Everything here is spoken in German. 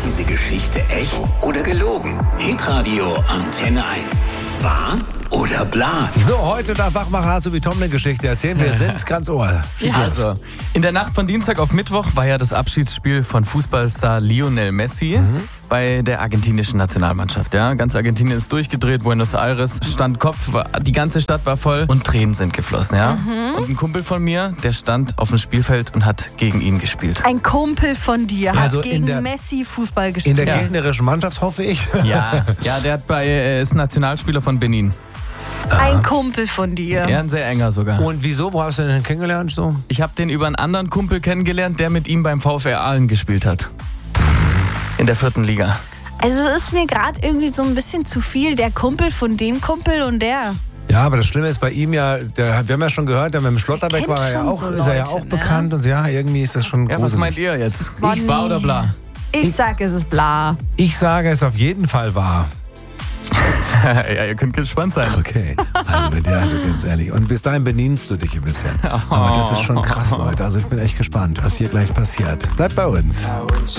diese Geschichte echt oder gelogen? Hitradio Antenne 1. Wahr oder bla? So, heute darf Wachmacher so wie Tom eine Geschichte erzählen. Wir sind ganz Ohr. Ja, also, in der Nacht von Dienstag auf Mittwoch war ja das Abschiedsspiel von Fußballstar Lionel Messi bei der argentinischen Nationalmannschaft. Ja, ganz Argentinien ist durchgedreht, Buenos Aires stand Kopf, die ganze Stadt war voll und Tränen sind geflossen. Ja? Und ein Kumpel von mir, der stand auf dem Spielfeld und hat gegen ihn gespielt. Ein Kumpel von dir Also hat in gegen der- Messi Fußball gespielt. In der gegnerischen Mannschaft, hoffe ich. Ja, der hat ist Nationalspieler von Benin. Ein Kumpel von dir. Ja, ein sehr enger sogar. Und wieso? Wo hast du den kennengelernt? So? Ich habe den über einen anderen Kumpel kennengelernt, der mit ihm beim VfR Aalen gespielt hat. In der 4. Liga. Also es ist mir gerade irgendwie so ein bisschen zu viel. Der Kumpel von dem Kumpel und der. Ja, aber das Schlimme ist bei ihm ja, wir haben ja schon gehört, mit dem Schlotterbeck kennt war er ja schon auch, so ist er ja Leute, auch ne? bekannt. Und ja, irgendwie ist das schon Ja, was gruselig. meint ihr jetzt? Bonnie. Wahr oder bla? Ich sag, es ist bla. Ich sage, es ist auf jeden Fall wahr. Ja, ihr könnt gespannt sein. Okay, also bei dir, also ganz ehrlich. Und bis dahin benimmst du dich ein bisschen. Aber das ist schon krass, Leute. Also ich bin echt gespannt, was hier gleich passiert. Bleibt bei uns.